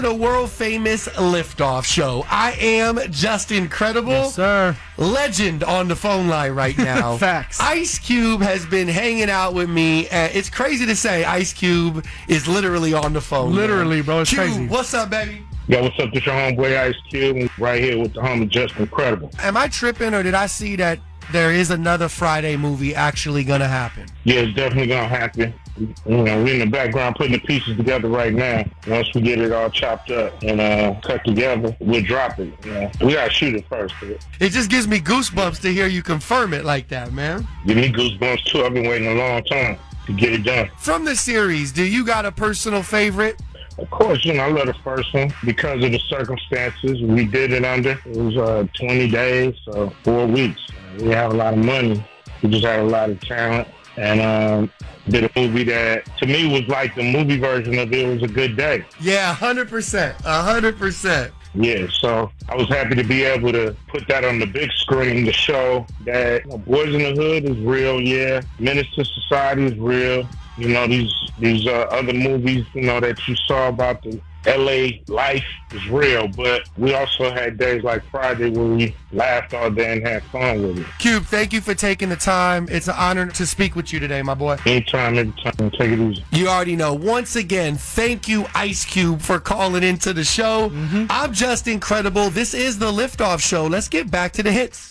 The world famous Liftoff Show. I am just incredible. Yes, sir. Legend on the phone line right now. Facts. Ice Cube has been hanging out with me. It's crazy to say Ice Cube is literally on the phone. Literally, man. bro. It's Cube, crazy. what's up, baby? Yo, what's up? This your homeboy Ice Cube, right here with the homie Just Incredible. Am I tripping, or did I see that there is another Friday movie actually gonna happen? Yeah, it's definitely gonna happen. You know, we're in the background putting the pieces together right now. Once we get it all chopped up and cut together, we'll drop it. You know, we gotta shoot it first. It just gives me goosebumps to hear you confirm it like that, man. Give me goosebumps too. I've been waiting a long time to get it done. From the series, do you got a personal favorite? Of course, you know, I love the first one because of the circumstances we did it under. It was 20 days, so 4 weeks. We have a lot of money. We just had a lot of talent. And did a movie that, to me, was like the movie version of It Was a Good Day. Yeah, 100%. 100%. Yeah, so I was happy to be able to put that on the big screen to show that, you know, Boys in the Hood is real, yeah. Menace to Society is real. You know, these other movies, you know, that you saw about the LA life is real, but we also had days like Friday where we laughed all day and had fun with it. Cube, thank you for taking the time. It's an honor to speak with you today, my boy. Anytime, every time. Take it easy. You already know. Once again, thank you, Ice Cube, for calling into the show. I'm just incredible. This is the Liftoff Show. Let's get back to the hits.